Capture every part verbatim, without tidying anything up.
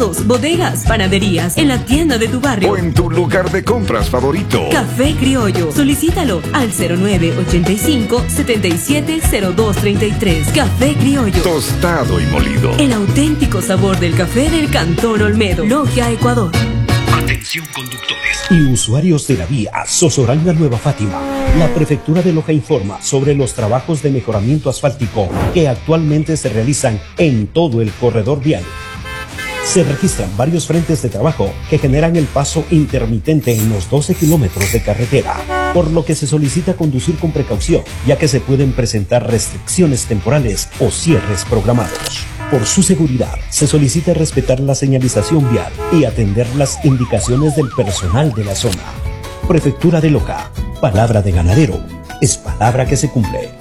supermercados, bodegas, panaderías, en la tienda de tu barrio o en tu lugar de compras favorito. Café Criollo. Solicítalo al cero nueve ochenta y cinco, setenta y siete, cero dos treinta y tres. Café Criollo. Tostado y molido. El auténtico sabor del café del Cantón Olmedo. Logia, Ecuador. Atención conductores y usuarios de la vía Sozoranga Nueva Fátima. La Prefectura de Loja informa sobre los trabajos de mejoramiento asfáltico que actualmente se realizan en todo el corredor vial. Se registran varios frentes de trabajo que generan el paso intermitente en los doce kilómetros de carretera, por lo que se solicita conducir con precaución, ya que se pueden presentar restricciones temporales o cierres programados. Por su seguridad, se solicita respetar la señalización vial y atender las indicaciones del personal de la zona. Prefectura de Loja. Palabra de ganadero es palabra que se cumple.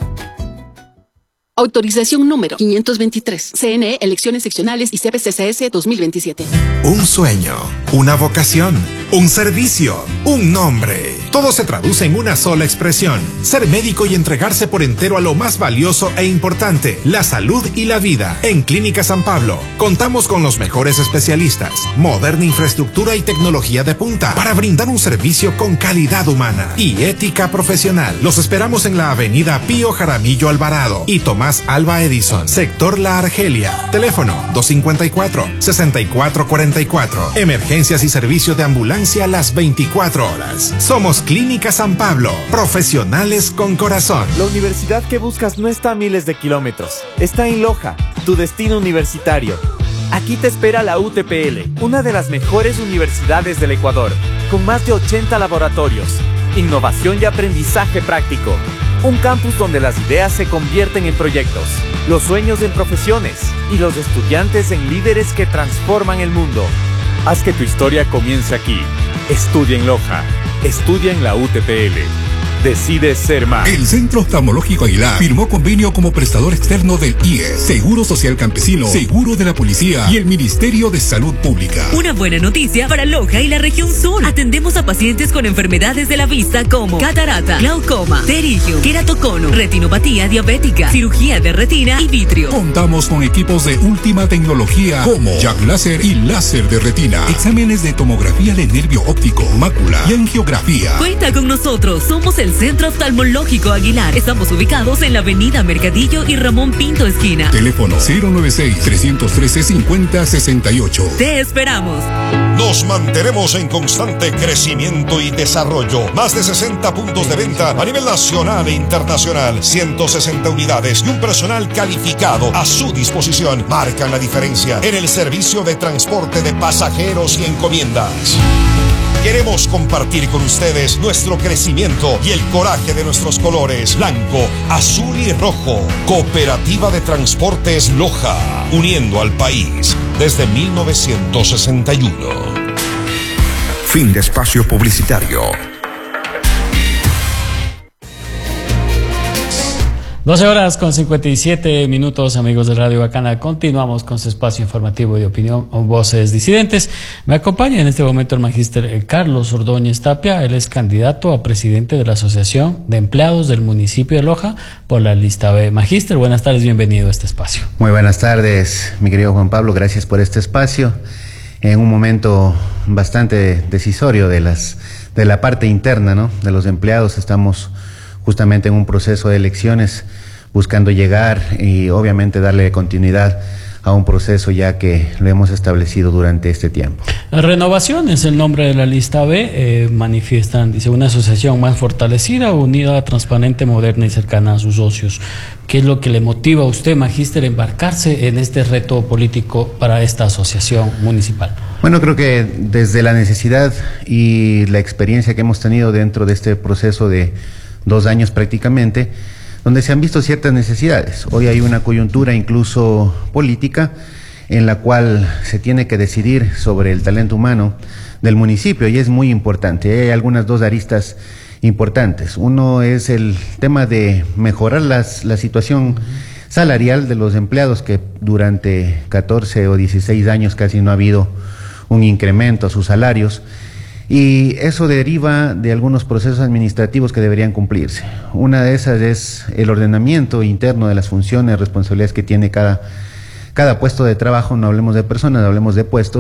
Autorización número quinientos veintitrés. C N E, Elecciones Seccionales y C P C C S dos mil veintisiete. Un sueño, una vocación, un servicio, un nombre. Todo se traduce en una sola expresión: ser médico y entregarse por entero a lo más valioso e importante, la salud y la vida. En Clínica San Pablo contamos con los mejores especialistas, moderna infraestructura y tecnología de punta para brindar un servicio con calidad humana y ética profesional. Los esperamos en la avenida Pío Jaramillo Alvarado y Tomás Alba Edison, sector La Argelia. Teléfono dos cinco cuatro, seis cuatro cuatro cuatro. Emergencias y servicio de ambulancia las veinticuatro horas. Somos Clínica San Pablo, profesionales con corazón. La universidad que buscas no está a miles de kilómetros, está en Loja, tu destino universitario. Aquí te espera la U T P L, una de las mejores universidades del Ecuador, con más de ochenta laboratorios, innovación y aprendizaje práctico. Un campus donde las ideas se convierten en proyectos, los sueños en profesiones y los estudiantes en líderes que transforman el mundo. Haz que tu historia comience aquí. Estudia en Loja. Estudia en la U T P L. Decide ser más. El Centro Oftalmológico Aguilar firmó convenio como prestador externo del I E S, Seguro Social Campesino, Seguro de la Policía y el Ministerio de Salud Pública. Una buena noticia para Loja y la región sur. Atendemos a pacientes con enfermedades de la vista como catarata, glaucoma, pterigio, queratocono, retinopatía diabética, cirugía de retina y vitrio. Contamos con equipos de última tecnología como Jack Láser y láser de retina, exámenes de tomografía de nervio óptico, mácula y angiografía. Cuenta con nosotros, somos el Centro Oftalmológico Aguilar. Estamos ubicados en la avenida Mercadillo y Ramón Pinto esquina. Teléfono cero nueve seis, tres uno tres, cinco cero seis ocho. Te esperamos. Nos mantenemos en constante crecimiento y desarrollo. Más de sesenta puntos de venta a nivel nacional e internacional. ciento sesenta unidades y un personal calificado a su disposición marcan la diferencia en el servicio de transporte de pasajeros y encomiendas. Queremos compartir con ustedes nuestro crecimiento y el coraje de nuestros colores blanco, azul y rojo. Cooperativa de Transportes Loja, uniendo al país desde mil novecientos sesenta y uno. Fin de espacio publicitario. doce horas con cincuenta y siete minutos, amigos de Radio Bacana. Continuamos con su espacio informativo de opinión o Voces Disidentes. Me acompaña en este momento el magíster Carlos Ordóñez Tapia. Él es candidato a presidente de la Asociación de Empleados del Municipio de Loja por la lista B. Magíster, buenas tardes, bienvenido a este espacio. Muy buenas tardes, mi querido Juan Pablo, gracias por este espacio. En un momento bastante decisorio de, las, de la parte interna, ¿no?, de los empleados, estamos justamente en un proceso de elecciones, buscando llegar y obviamente darle continuidad a un proceso ya que lo hemos establecido durante este tiempo. La renovación es el nombre de la lista B. Eh, manifiestan, dice, una asociación más fortalecida, unida, transparente, moderna y cercana a sus socios. ¿Qué es lo que le motiva a usted, magíster, a embarcarse en este reto político para esta asociación municipal? Bueno, creo que desde la necesidad y la experiencia que hemos tenido dentro de este proceso de dos años prácticamente, donde se han visto ciertas necesidades. Hoy hay una coyuntura incluso política en la cual se tiene que decidir sobre el talento humano del municipio y es muy importante. Hay algunas dos aristas importantes. Uno es el tema de mejorar las, la situación salarial de los empleados, que durante catorce o dieciséis años casi no ha habido un incremento a sus salarios. Y eso deriva de algunos procesos administrativos que deberían cumplirse. Una de esas es el ordenamiento interno de las funciones, responsabilidades que tiene cada, cada puesto de trabajo. No hablemos de personas, hablemos de puestos.